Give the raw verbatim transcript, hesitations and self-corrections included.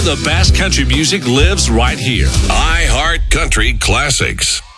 the best country music lives right here. iHeart Country Classics.